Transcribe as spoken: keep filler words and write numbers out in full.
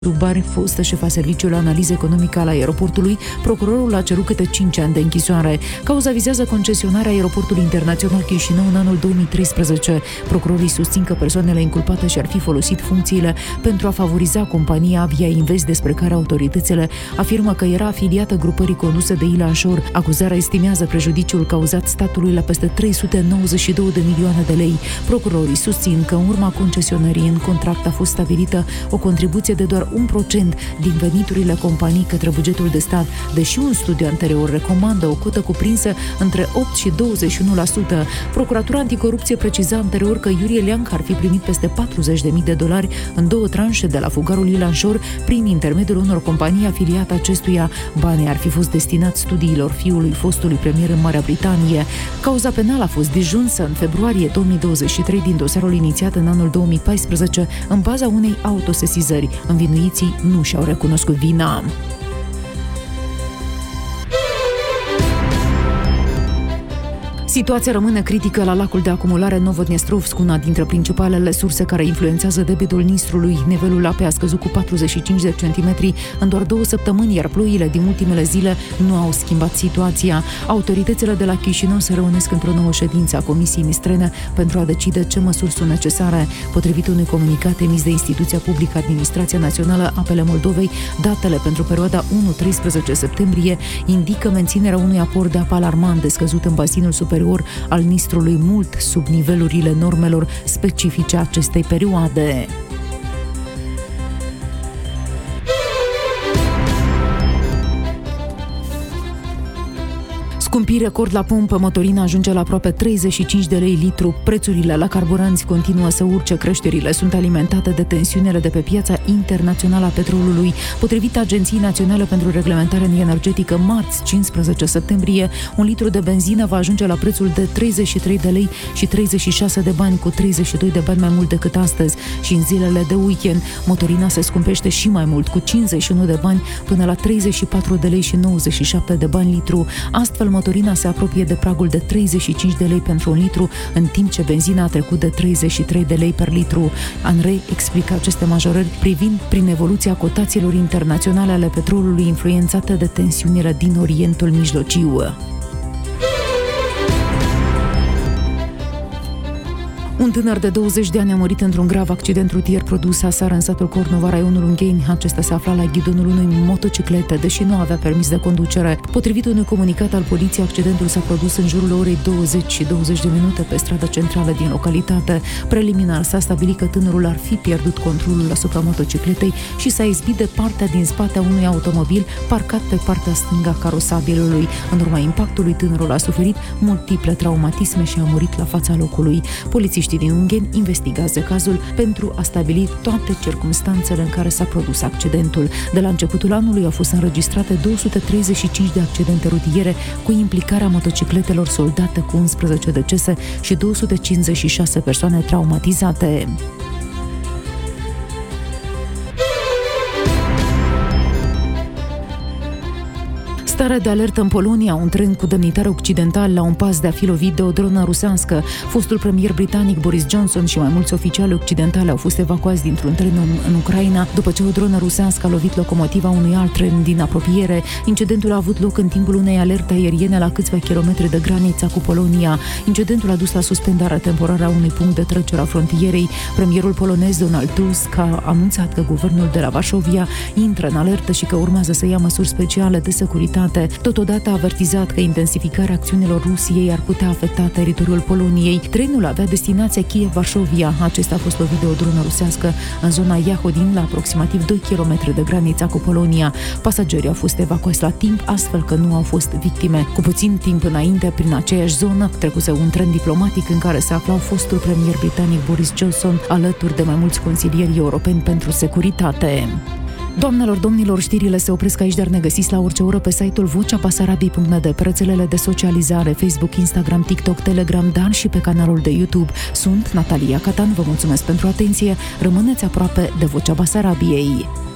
Rubari, fostă șefa Serviciului Analiză Economică al Aeroportului, procurorul a cerut câte cinci ani de închisoare. Cauza vizează concesionarea Aeroportului Internațional Chișinău în anul două mii treisprezece. Procurorii susțin că persoanele inculpate și-ar fi folosit funcțiile pentru a favoriza compania Avia Invest, despre care autoritățile afirmă că era afiliată grupării conduse de Ilan Shor. Acuzarea estimează prejudiciul cauzat statului la peste trei sute nouăzeci și două de milioane de lei. Procurorii susțin că în urma concesionării în contract a fost stabilită o contribuție de doar un procent din veniturile companii către bugetul de stat, deși un studiu anterior recomandă o cotă cuprinsă între opt și douăzeci și unu la sută. Procuratura Anticorupție preciza anterior că Iurie Leanc ar fi primit peste patruzeci de mii de dolari în două tranșe de la fugarul Ilan Shor prin intermediul unor companii afiliate acestuia. Banii ar fi fost destinați studiilor fiului fostului premier în Marea Britanie. Cauza penală a fost dijunsă în februarie două mii douăzeci și trei din dosarul inițiat în anul două mii paisprezece în baza unei autosesizări. Învinuiții nu și-au recunoscut vina. Situația rămâne critică la lacul de acumulare Novodnestrovsk, una dintre principalele surse care influențează debitul Nistrului. Nivelul apei a scăzut cu patruzeci și cinci de centimetri în doar două săptămâni, iar ploile din ultimele zile nu au schimbat situația. Autoritățile de la Chișinău se reunesc într-o nouă ședință a Comisiei Mistrene pentru a decide ce măsuri sunt necesare. Potrivit unui comunicat emis de instituția publică Administrația Națională Apele Moldovei, datele pentru perioada unu treisprezece septembrie indică menținerea unui aport de apă alarmant de scăzut în basinul superior al Nistrului, mult sub nivelurile normelor specifice acestei perioade. Scumpiri record la pompă, motorina ajunge la aproape treizeci și cinci de lei litru. Prețurile la carburanți continuă să urce, creșterile sunt alimentate de tensiunile de pe piața internațională a petrolului. Potrivit Agenției Naționale pentru Reglementare Energetică, marți cincisprezece septembrie, un litru de benzină va ajunge la prețul de treizeci și trei de lei și treizeci și șase de bani, cu treizeci și doi de bani mai mult decât astăzi. Și în zilele de weekend, motorina se scumpește și mai mult, cu cincizeci și unu de bani până la treizeci și patru de lei și nouăzeci și șapte de bani litru. Astfel, motorina se apropie de pragul de treizeci și cinci de lei pentru un litru, în timp ce benzina a trecut de treizeci și trei de lei per litru. ANRE explică aceste majorări privind prin evoluția cotațiilor internaționale ale petrolului influențate de tensiunile din Orientul Mijlociu. Un tânăr de douăzeci de ani a murit într-un grav accident rutier produs aseară în satul Cornova, raionul Ungheni. Acesta se afla la ghidonul unei motociclete, deși nu avea permis de conducere. Potrivit unui comunicat al poliției, accidentul s-a produs în jurul orei douăzeci și douăzeci de minute pe strada centrală din localitate. Preliminar s-a stabilit că tânărul ar fi pierdut controlul asupra motocicletei și s-a izbit de partea din spate a unui automobil parcat pe partea stângă a carosabilului. În urma impactului, tânărul a suferit multiple traumatisme și a murit la fața locului. Polițiștii din Ungheni investigează cazul pentru a stabili toate circumstanțele în care s-a produs accidentul. De la începutul anului au fost înregistrate două sute treizeci și cinci de accidente rutiere cu implicarea motocicletelor soldate, cu unsprezece decese și două sute cincizeci și șase persoane traumatizate. Stare de alertă în Polonia, un tren cu demnitari occidentali la un pas de a fi lovit de o dronă rusească. Fostul premier britanic Boris Johnson și mai mulți oficiali occidentali au fost evacuați dintr-un tren în, în Ucraina după ce o dronă rusească a lovit locomotiva unui alt tren din apropiere. Incidentul a avut loc în timpul unei alerte aeriene la câțiva kilometri de granița cu Polonia. Incidentul a dus la suspendarea temporară a unui punct de trecere a frontierei. Premierul polonez Donald Tusk a anunțat că guvernul de la Varsovia intră în alertă și că urmează să ia măsuri speciale de securitate. Totodată a avertizat că intensificarea acțiunilor Rusiei ar putea afecta teritoriul Poloniei. Trenul avea destinația Kiev-Varsovia. Acesta a fost lovit de o dronă rusească în zona Iahodin, la aproximativ doi kilometri de granița cu Polonia. Pasagerii au fost evacuați la timp, astfel că nu au fost victime. Cu puțin timp înainte, prin aceeași zonă, trecuse un tren diplomatic în care se aflau fostul premier britanic Boris Johnson, alături de mai mulți consilieri europeni pentru securitate. Doamnelor, domnilor, știrile se opresc aici, dar ne găsiți la orice oră pe site-ul vocea basarabiei punct n d, pe rețelele de socializare, Facebook, Instagram, TikTok, Telegram, dar și pe canalul de YouTube. Sunt Natalia Catan, vă mulțumesc pentru atenție, rămâneți aproape de Vocea Basarabiei.